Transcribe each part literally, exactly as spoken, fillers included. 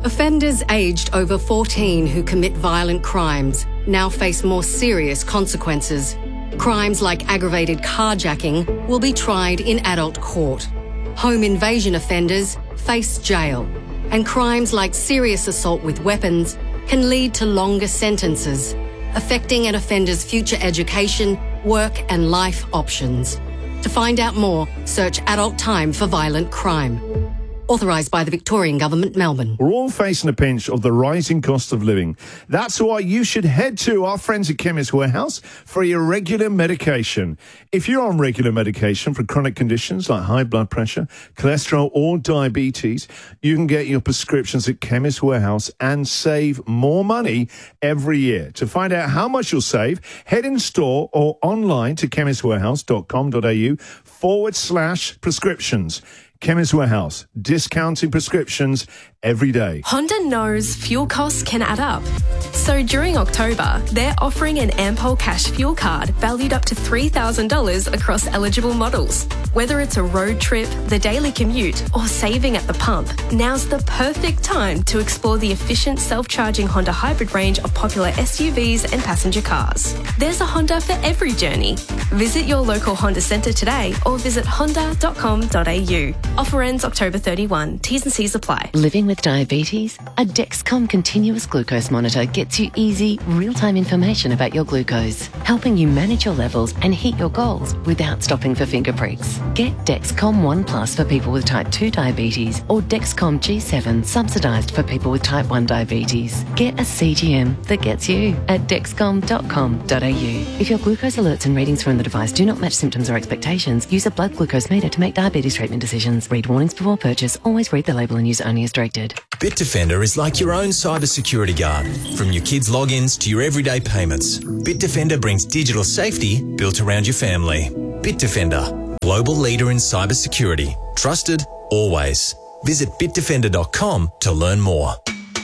Offenders aged over fourteen who commit violent crimes now face more serious consequences. Crimes like aggravated carjacking will be tried in adult court. Home invasion offenders face jail. And crimes like serious assault with weapons can lead to longer sentences, affecting an offender's future education, work and life options. To find out more, search Adult Time for Violent Crime. Authorised by the Victorian Government, Melbourne. We're all facing a pinch of the rising cost of living. That's why you should head to our friends at Chemist Warehouse for your regular medication. If you're on regular medication for chronic conditions like high blood pressure, cholesterol or diabetes, you can get your prescriptions at Chemist Warehouse and save more money every year. To find out how much you'll save, head in store or online to chemistwarehouse.com.au forward slash prescriptions. Chemist Warehouse, discounting prescriptions every day. Honda knows fuel costs can add up. So during October, they're offering an Ampol Cash fuel card valued up to three thousand dollars across eligible models. Whether it's a road trip, the daily commute, or saving at the pump, now's the perfect time to explore the efficient self-charging Honda hybrid range of popular S U Vs and passenger cars. There's a Honda for every journey. Visit your local Honda centre today or visit honda dot com dot a u. Offer ends October thirty-first. T's and C's apply. Living with diabetes? A Dexcom continuous glucose monitor gets you easy, real-time information about your glucose, helping you manage your levels and hit your goals without stopping for finger pricks. Get Dexcom One Plus for people with type two diabetes or Dexcom G seven subsidised for people with type one diabetes. Get a C G M that gets you at dexcom dot com dot a u. If your glucose alerts and readings from the device do not match symptoms or expectations, use a blood glucose meter to make diabetes treatment decisions. Read warnings before purchase. Always read the label and use only as directed. Bitdefender is like your own cybersecurity guard. From your kids' logins to your everyday payments, Bitdefender brings digital safety built around your family. Bitdefender, global leader in cybersecurity. Trusted, always. Visit bitdefender dot com to learn more.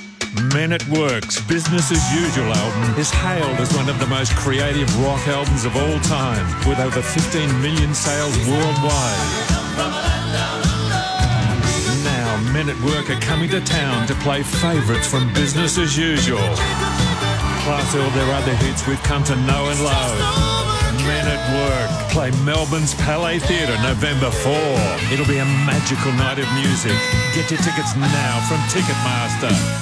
Men at Work's Business as Usual album is hailed as one of the most creative rock albums of all time, with over fifteen million sales worldwide. Now, Men at Work are coming to town to play favourites from Business as Usual, plus all their other hits we've come to know and love. Men at Work play Melbourne's Palais Theatre November fourth. It'll be a magical night of music. Get your tickets now from Ticketmaster.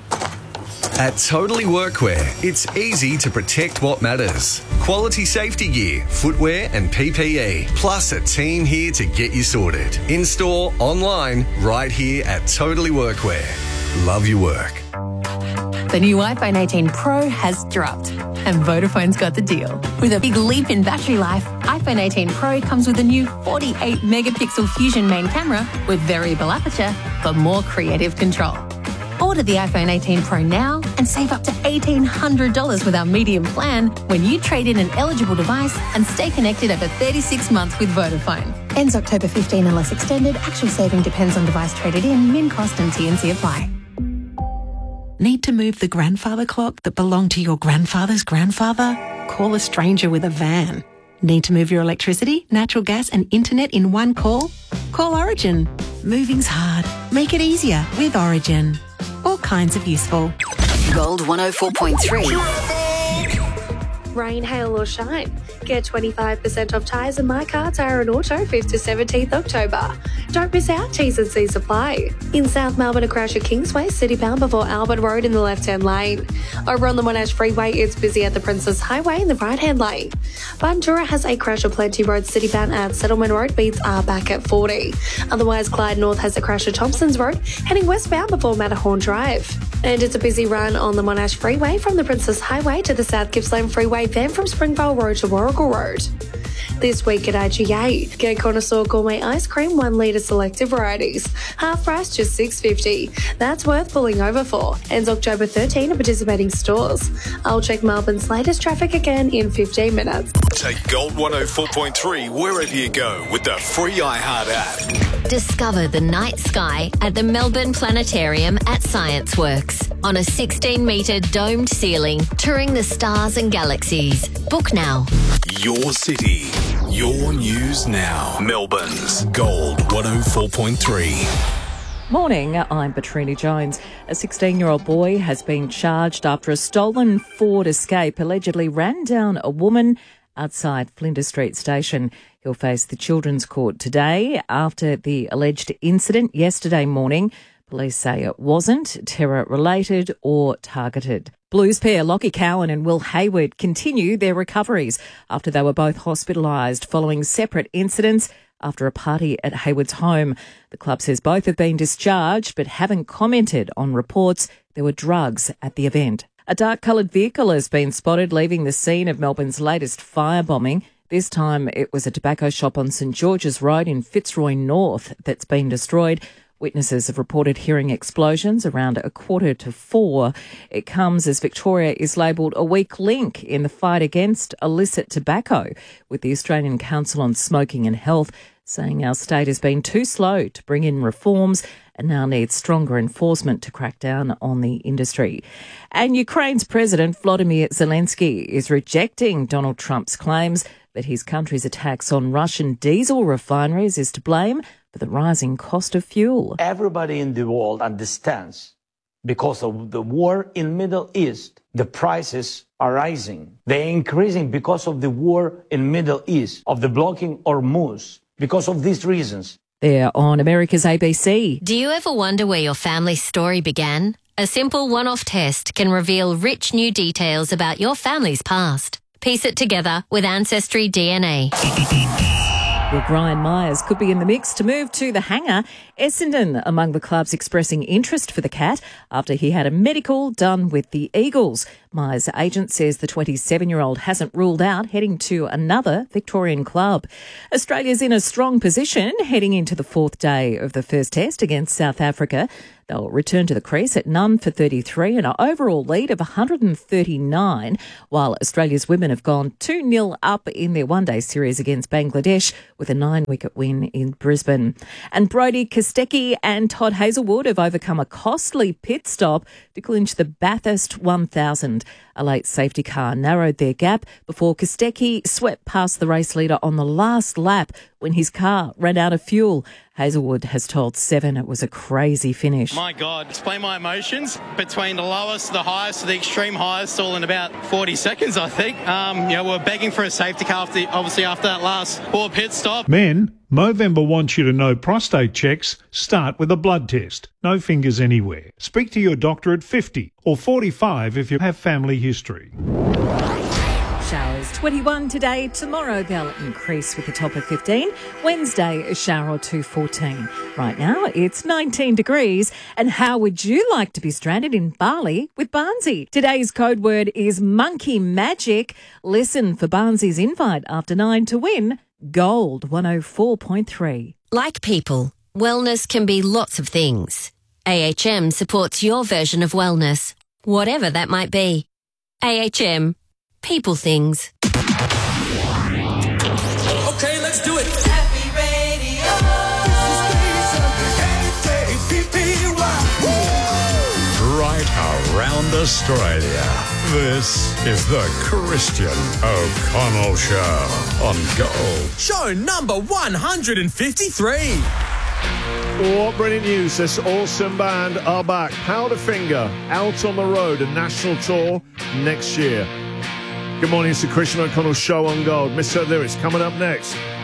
At Totally Workwear, it's easy to protect what matters. Quality safety gear, footwear and P P E, plus a team here to get you sorted. In-store, online, right here at Totally Workwear. Love your work. The new iPhone eighteen Pro has dropped, and Vodafone's got the deal. With a big leap in battery life, iPhone eighteen Pro comes with a new forty-eight megapixel Fusion main camera with variable aperture for more creative control. Order the iPhone eighteen Pro now and save up to eighteen hundred dollars with our medium plan when you trade in an eligible device and stay connected over thirty-six months with Vodafone. Ends October fifteenth unless extended. Actual saving depends on device traded in, min cost and T and C apply. Need to move the grandfather clock that belonged to your grandfather's grandfather? Call a stranger with a van. Need to move your electricity, natural gas and internet in one call? Call Origin. Moving's hard. Make it easier with Origin. All kinds of useful. Gold one oh four point three. Rain, hail or shine. Get twenty-five percent off tyres in My Car, Tyre and Auto, fifth to seventeenth October. Don't miss out, T's and C's apply. In South Melbourne, a crash at Kingsway, city-bound before Albert Road in the left-hand lane. Over on the Monash Freeway, it's busy at the Princess Highway in the right-hand lane. Bundoora has a crash at Plenty Road, city-bound at Settlement Road, beats are back at forty. Otherwise, Clyde North has a crash at Thompson's Road, heading westbound before Matterhorn Drive. And it's a busy run on the Monash Freeway from the Princess Highway to the South Gippsland Freeway, then from Springvale Road to Warrigal Road. This week at I G A, get Connoisseur Gourmet Ice Cream, one litre selected varieties. Half price, just six dollars fifty. That's worth pulling over for. Ends October thirteenth at participating stores. I'll check Melbourne's latest traffic again in fifteen minutes. Take Gold one oh four point three wherever you go with the free iHeart app. Discover the night sky at the Melbourne Planetarium at Science Works. On a sixteen metre domed ceiling, touring the stars and galaxies. Book now. Your city, your news now. Melbourne's Gold one oh four point three. Morning, I'm Petrini Jones. A sixteen-year-old boy has been charged after a stolen Ford Escape allegedly ran down a woman outside Flinders Street Station. He'll face the Children's Court today after the alleged incident yesterday morning. Police say it wasn't terror-related or targeted. Blues pair Lockie Cowan and Will Hayward continue their recoveries after they were both hospitalised following separate incidents after a party at Hayward's home. The club says both have been discharged but haven't commented on reports there were drugs at the event. A dark-coloured vehicle has been spotted leaving the scene of Melbourne's latest firebombing. This time it was a tobacco shop on St George's Road in Fitzroy North that's been destroyed. Witnesses have reported hearing explosions around a quarter to four. It comes as Victoria is labelled a weak link in the fight against illicit tobacco, with the Australian Council on Smoking and Health saying our state has been too slow to bring in reforms and now needs stronger enforcement to crack down on the industry. And Ukraine's President Volodymyr Zelensky is rejecting Donald Trump's claims that his country's attacks on Russian diesel refineries is to blame for the rising cost of fuel. Everybody in the world understands because of the war in Middle East, the prices are rising. They're increasing because of the war in Middle East, of the blocking Hormuz, because of these reasons. They're on America's A B C. Do you ever wonder where your family's story began? A simple one-off test can reveal rich new details about your family's past. Piece it together with Ancestry D N A. Well, Brian Myers could be in the mix to move to the hangar. Essendon among the clubs expressing interest for the Cat after he had a medical done with the Eagles. Myers' agent says the twenty-seven-year-old hasn't ruled out heading to another Victorian club. Australia's in a strong position heading into the fourth day of the first test against South Africa. They'll return to the crease at none for thirty-three and an overall lead of one hundred thirty-nine, while Australia's women have gone two nil up in their one-day series against Bangladesh with a nine-wicket win in Brisbane. And Brodie Kostecki and Todd Hazelwood have overcome a costly pit stop to clinch the Bathurst one thousand. A late safety car narrowed their gap before Kostecki swept past the race leader on the last lap when his car ran out of fuel. Hazelwood has told Seven it was a crazy finish. My God, explain my emotions between the lowest, the highest, the extreme highest, all in about forty seconds, I think. Um, you know, we're begging for a safety car, after, obviously, after that last poor pit stop. Men, Movember wants you to know prostate checks start with a blood test. No fingers anywhere. Speak to your doctor at fifty or forty-five if you have family history. Showers twenty-one today. Tomorrow they'll increase with a top of fifteen. Wednesday a shower or two, fourteen. Right now it's nineteen degrees. And how would you like to be stranded in Bali with Barnsey? Today's code word is monkey magic. Listen for Barnsey's invite after nine to win Gold one oh four point three. Like people, wellness can be lots of things. A H M supports your version of wellness, whatever that might be. A H M. People things. Okay, let's do it. Happy Radio. Right around Australia. This is the Christian O'Connell Show on Gold. Show number one hundred fifty-three. What brilliant news. This awesome band are back. Powderfinger out on the road, a national tour next year. Good morning, it's the Christian O'Connell Show on Gold. Mister Lyrics coming up next.